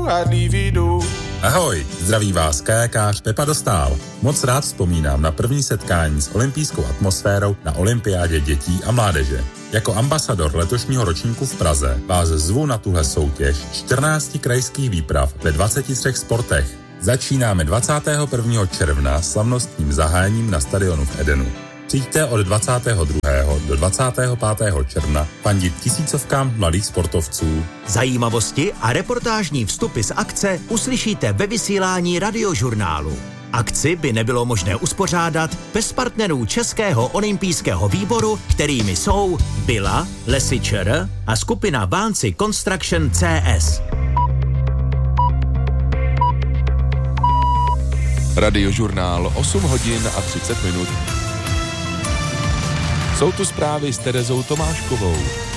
I'd leave it all. Ahoj, zdraví vás kajakář Pepa Dostál. Moc rád vzpomínám na první setkání s olympijskou atmosférou na olympiádě dětí a mládeže. Jako ambasador letošního ročníku v Praze vás zvu na tuhle soutěž 14 krajských výprav ve 23 sportech. Začínáme 21. června slavnostním zahájením na stadionu v Edenu. Přijďte od 22. do 25. června fandit tisícovkám mladých sportovců. Zajímavosti a reportážní vstupy z akce uslyšíte ve vysílání Radiožurnálu. Akci by nebylo možné uspořádat bez partnerů Českého olympijského výboru, kterými jsou Bila, Lesy ČR a skupina Vancy Construction CS. Radiožurnál 8 hodin a 30 minut. Jsou tu zprávy s Terezou Tomáškovou.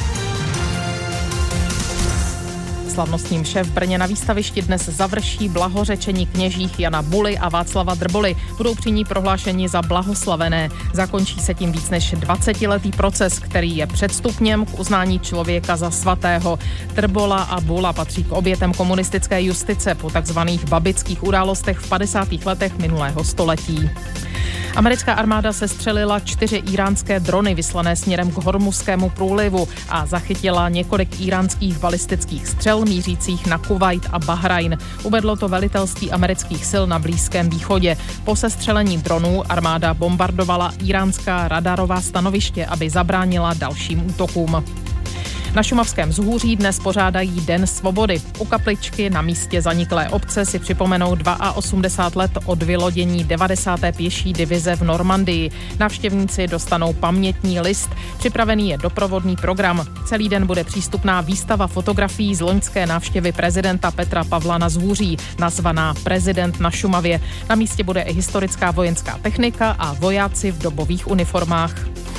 Slavnostním vše v Brně na výstavišti dnes završí blahořečení kněžích Jana Buly a Václava Drboly. Budou při ní prohlášeni za blahoslavené. Zakončí se tím víc než 20letý proces, který je předstupněm k uznání člověka za svatého. Drbola a Bula patří k obětem komunistické justice po takzvaných babických událostech v 50. letech minulého století. Americká armáda sestřelila 4 iránské drony vyslané směrem k Hormuzskému průlivu a zachytila několik iránských balistických střel mířících na Kuvajt a Bahrajn. Uvedlo to velitelství amerických sil na Blízkém východě. Po sestřelení dronů armáda bombardovala iránská radarová stanoviště, aby zabránila dalším útokům. Na šumavském Vzhůří dnes pořádají Den svobody. U kapličky na místě zaniklé obce si připomenou 82 let od vylodění 90. pěší divize v Normandii. Návštěvníci dostanou pamětní list. Připravený je doprovodný program. Celý den bude přístupná výstava fotografií z loňské návštěvy prezidenta Petra Pavla na Vzhůří, nazvaná Prezident na Šumavě. Na místě bude i historická vojenská technika a vojáci v dobových uniformách.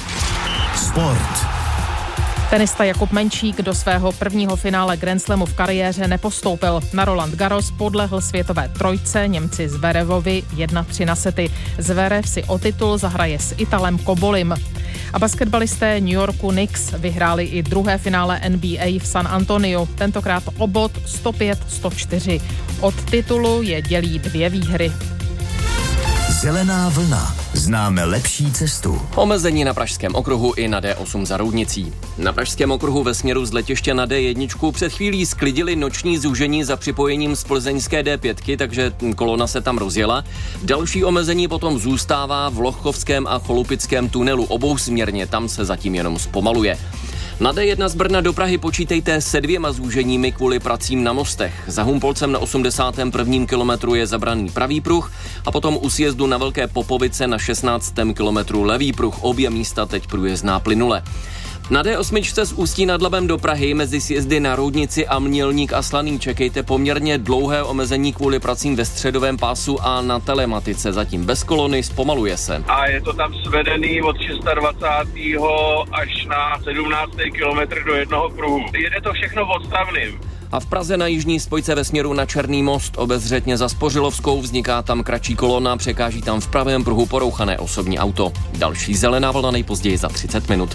Sport. Tenista Jakub Menčík do svého prvního finále Grand Slamu v kariéře nepostoupil. Na Roland Garros podlehl světové trojce Němci Zverevovi 1-3 na sety. Zverev si o titul zahraje s Italem Kobolim. A basketbalisté New Yorku Knicks vyhráli i druhé finále NBA v San Antoniu, tentokrát o bod 105-104. Od titulu je dělí 2 výhry. Zelená vlna. Známe lepší cestu. Omezení na Pražském okruhu i na D8 za Roudnicí. Na Pražském okruhu ve směru z letiště na D1 před chvílí sklidili noční zúžení za připojením z plzeňské D5, takže kolona se tam rozjela. Další omezení potom zůstává v Lochkovském a Cholupickém tunelu obousměrně, tam se zatím jenom zpomaluje. Na D1 z Brna do Prahy počítejte se 2 zúženími kvůli pracím na mostech. Za Humpolcem na 81. kilometru je zabraný pravý pruh a potom u sjezdu na Velké Popovice na 16. kilometru levý pruh. Obě místa teď průjezdná plynule. Na D8 z Ústí nad Labem do Prahy mezi sjezdy na Roudnici a Mělník a Slaný čekejte poměrně dlouhé omezení kvůli pracím ve středovém pásu a na telematice. Zatím bez kolony, zpomaluje se. A je to tam svedený od 26. až na 17. kilometr do jednoho pruhu. Jede to všechno odstavným. A v Praze na jižní spojce ve směru na Černý most obezřetně za Spořilovskou vzniká tam kratší kolona, překáží tam v pravém pruhu porouchané osobní auto. Další zelená vlna nejpozději za 30 minut.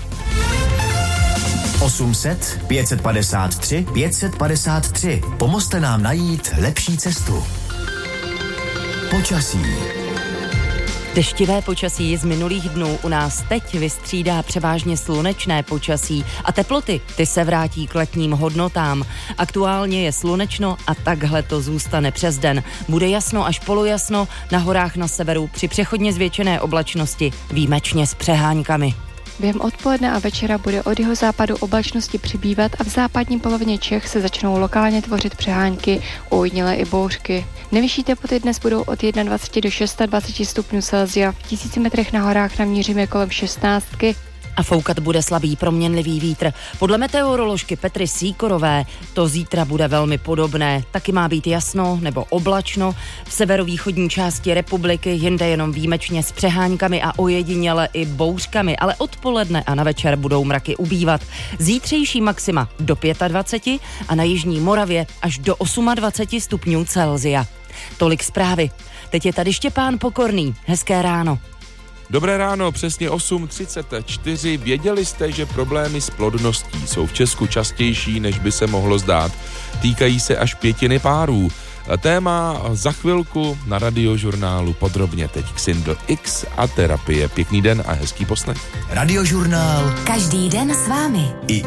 800 553 553. Pomozte nám najít lepší cestu. Počasí. Deštivé počasí z minulých dnů u nás teď vystřídá převážně slunečné počasí a teploty, ty se vrátí k letním hodnotám. Aktuálně je slunečno a takhle to zůstane přes den. Bude jasno až polojasno, na horách na severu při přechodně zvětšené oblačnosti, výjimečně s přeháňkami. Během odpoledne a večera bude od jihozápadu oblačnosti přibývat a v západní polovině Čech se začnou lokálně tvořit přehánky, ojedinělé i bouřky. Nejvyšší teploty dnes budou od 21 do 26 stupňů Celsia. V 1000 metrech na horách naměříme kolem 16. A foukat bude slabý proměnlivý vítr. Podle meteoroložky Petry Síkorové to zítra bude velmi podobné. Taky má být jasno nebo oblačno. V severovýchodní části republiky jinde jenom výjimečně s přeháňkami a ojediněle i bouřkami, ale odpoledne a na večer budou mraky ubývat. Zítřejší maxima do 25 a na jižní Moravě až do 28 stupňů Celsia. Tolik zprávy. Teď je tady Štěpán Pokorný. Hezké ráno. Dobré ráno, přesně 8:34. Věděli jste, že problémy s plodností jsou v Česku častější, než by se mohlo zdát. Týkají se až 1/5 párů. Téma za chvilku na Radiožurnálu podrobně. Teď Xindl X a terapie. Pěkný den a hezký poslech. Radiožurnál. Každý den s vámi. I